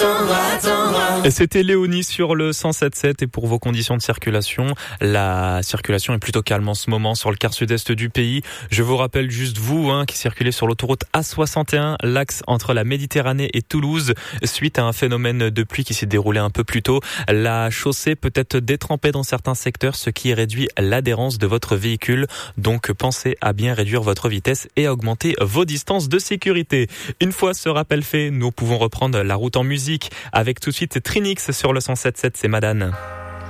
Et c'était Léonie sur le 107.7 et pour vos conditions de circulation, la circulation est plutôt calme en ce moment sur le quart sud-est du pays. Je vous rappelle juste vous qui circulez sur l'autoroute A61, l'axe entre la Méditerranée et Toulouse, suite à un phénomène de pluie qui s'est déroulé un peu plus tôt. La chaussée peut être détrempée dans certains secteurs, ce qui réduit l'adhérence de votre véhicule. Donc pensez à bien réduire votre vitesse et à augmenter vos distances de sécurité. Une fois ce rappel fait, nous pouvons reprendre la route en musique avec tout de suite Trinix sur le 107.7, c'est Madane.